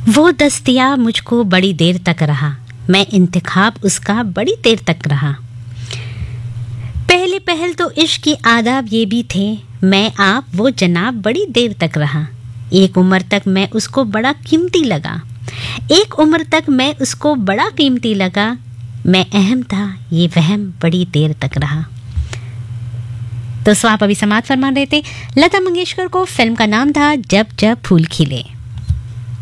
वो दस्तयाब मुझको बड़ी देर तक रहा, मैं इंतखाब उसका बड़ी देर तक रहा। पहले पहल तो इश्क की आदाब ये भी थे, मैं आप वो जनाब बड़ी देर तक रहा। एक उम्र तक मैं उसको बड़ा कीमती लगा, एक उम्र तक मैं उसको बड़ा कीमती लगा। मैं अहम था ये वहम बड़ी देर तक रहा। दोस्तों, आप अभी समाप्त फरमा रहे थे लता मंगेशकर को, फिल्म का नाम था जब जब फूल खिले।